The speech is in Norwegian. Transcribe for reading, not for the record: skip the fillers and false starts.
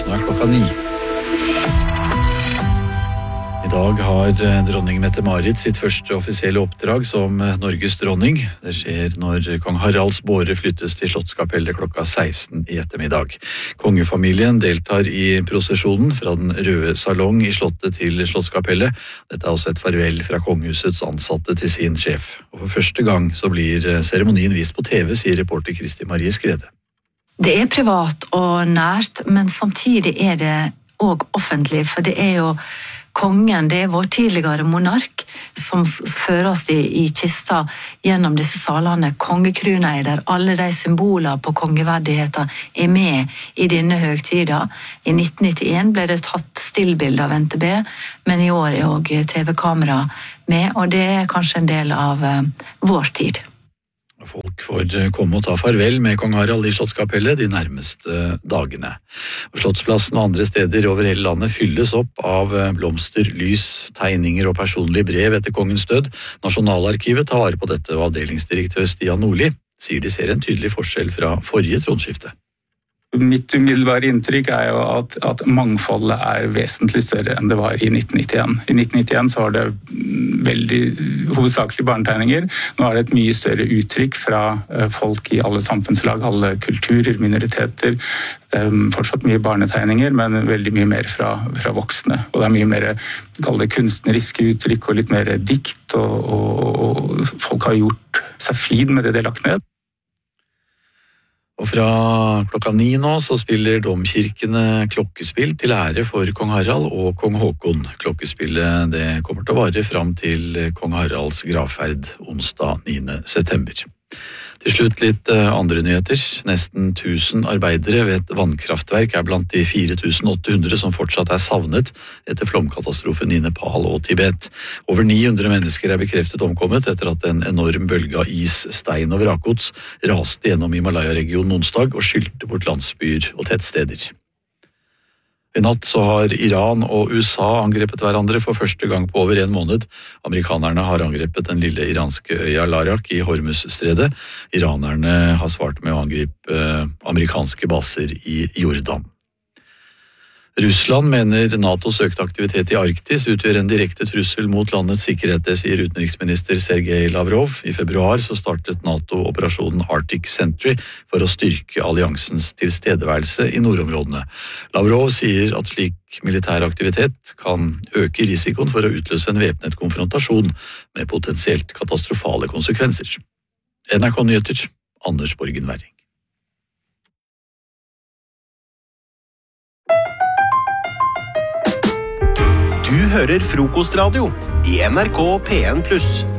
Nå klokka 9. I dag har dronning Mette-Marit sitt første offisielle oppdrag som Norges dronning. Det skjer når kong Haralds båre flyttes til Slottskapellet klokka 16 i ettermiddag. Kongefamilien deltar i prosesjonen fra den røde salong i slottet til Slottskapellet. Dette er også et farvel fra kongehusets ansatte til sin sjef. Og for første gang så blir seremonien vist på TV, sier reporter Kristi Marie Skrede. Det er privat og nært, men samtidig er det også offentlig, for det er jo kongen, det er vår tidligere monark, som føres i kista gjennom disse salene. Kongekrona er der, alle de symboler på kongeverdigheter er med i denne høgtida. I 1991 ble det tatt stillbilder av NTB, men i år er også TV-kamera med, og det er kanskje en del av vår tid. Folk får komme og ta farvel med kong Harald i Slottskapellet de nærmeste dagene. Og Slottsplassen og andre steder over hele landet fylles opp av blomster, lys, tegninger og personlige brev etter kongens død. Nasjonalarkivet tar vare på dette, og avdelingsdirektør Stian Nordli sier de ser en tydelig forskjell fra forrige tronskifte. Mitt umiddelbare inntrykk er jo at mangfoldet er vesentlig større enn det var i 1991. I 1991 så var det veldig hovedsakelig barnetegninger. Nå er det et mye større uttrykk fra folk i alle samfunnslag, alle kulturer, minoriteter. Det er fortsatt mye barnetegninger, men veldig mye mer fra voksne. Og det er mye mer kunstneriske uttrykk og litt mer dikt, og folk har gjort seg flid med det de har lagt ned. Og fra klokka 9 nå så spiller domkirkene klokkespill til ære for kong Harald og kong Håkon. Klokkespillet det kommer til å vare fram til kong Haralds gravferd onsdag 9. september. Til slutt litt andre nyheter. Nesten 1000 arbeidere ved et vannkraftverk er blant de 4800 som fortsatt er savnet etter flomkatastrofen i Nepal og Tibet. Over 900 mennesker er bekreftet omkommet etter at en enorm bølge av is, stein og vrakgods raste gjennom Himalaya-regionen onsdag og skylte bort landsbyer og tettsteder. I natt så har Iran og USA angrepet hverandre for første gang på over en måned. Amerikanerne har angrepet den lille iranske øya Larak i Hormuzstredet. Iranerne har svart med å angripe amerikanske baser i Jordan. Russland mener NATOs økte aktivitet i Arktis utgjør en direkte trussel mot landets sikkerhet, det sier utenriksminister Sergej Lavrov. I februar så startet NATO operasjonen Arctic Sentry for å styrke alliansens tilstedeværelse i nordområdene. Lavrov sier at slik militær aktivitet kan øke risikoen for å utløse en væpnet konfrontasjon med potensielt katastrofale konsekvenser. NRK Nyheter, Anders Borgen Werring. Du hører Frokostradio i NRK P1+.